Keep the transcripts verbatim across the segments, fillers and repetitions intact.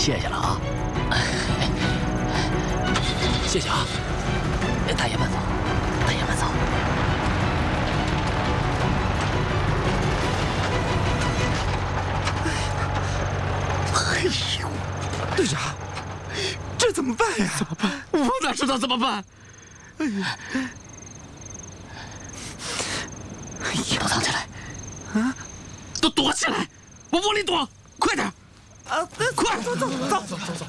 谢谢了啊！谢谢啊！大爷慢走，大爷慢走。哎呦，队长，这怎么办呀？怎么办？我哪知道怎么办？哎呀！哎呀，都藏起来！啊，都躲起来！往窝里躲，快点！啊，快，走走走走走走。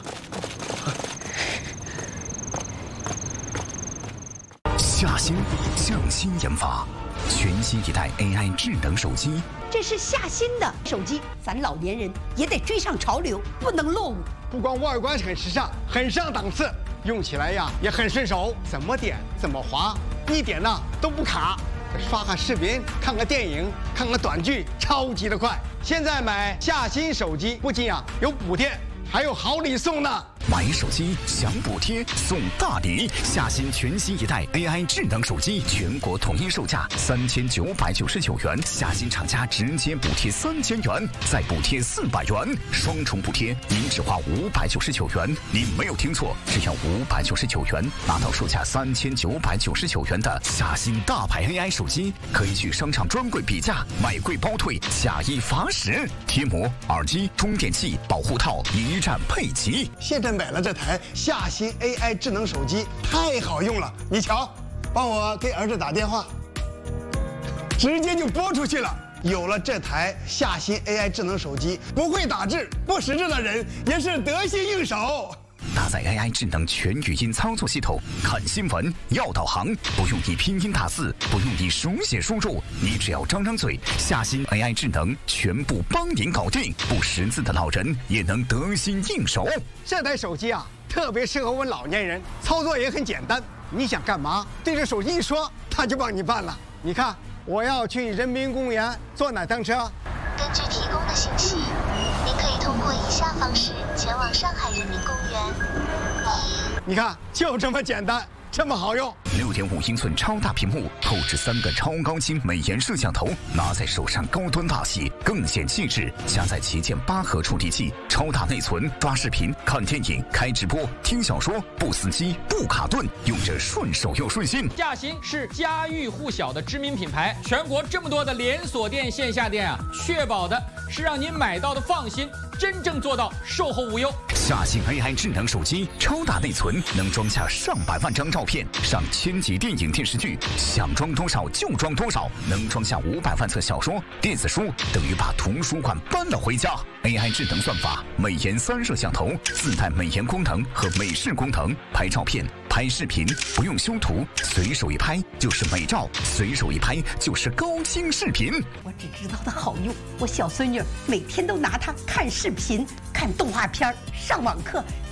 夏新匠心研发，全新一代 A I 智能手机。 这是夏新的手机，咱老年人也得追上潮流，不能落伍。 不光外观很时尚，很上档次，用起来呀也很顺手，怎么点怎么滑，一点呢都不卡。刷个视频，看个电影，看个短剧，超级的快。现在买夏新手机，不仅啊有补贴，还有好礼送呢。 买手机享补贴送大礼，夏新全新一代 A I 智能手机全国统一售价三千九百九十九元，夏新厂家直接补贴三千元，再补贴四百元，双重补贴，您只花五百九十九元。您没有听错，只要五百九十九元，拿到售价三千九百九十九元的夏新大牌 A I 手机，可以去商场专柜比价，买贵包退，假一罚十，贴膜、耳机、充电器、保护套一站配齐。 现在买了这台夏新 A I 智能手机，太好用了。你瞧，帮我给儿子打电话，直接就拨出去了。有了这台夏新 A I 智能手机，不会打字、不识字的人也是得心应手。 搭载 A I 智能全语音操作系统，看新闻、要导航，不用你拼音打字，不用你手写输入，你只要张张嘴，夏新 A I 智能全部帮您搞定，不识字的老人也能得心应手。 这台手机啊，特别适合我们老年人，操作也很简单。你想干嘛，对着手机一说，它就帮你办了。你看，我要去人民公园坐哪趟车？ 根据提供的信息，您可以通过以下方式前往上海人民公园。一， 你看，就这么简单，这么好用。 六点五英寸超大屏幕，后置三个超高清美颜摄像头，拿在手上高端大气，更显气质。加载旗舰八核处理器，超大内存，刷视频、看电影、开直播、听小说，不死机、不卡顿，用着顺手又顺心。 夏新是家喻户晓的知名品牌，全国这么多的连锁店、线下店啊，确保的是让您买到的放心，真正做到售后无忧。 夏新 A I 智能手机，超大内存，能装下上百万张照片，上千集电影电视剧，想装多少就装多少，能装下五百万册小说、电子书，等于把图书馆搬了回家。A I 智能算法，美颜三摄像头，自带美颜功能和美视功能，拍照片、拍视频不用修图，随手一拍就是美照，随手一拍就是高清视频。 我只知道它好用，我小孙女每天都拿它看视频、看动画片、上网课，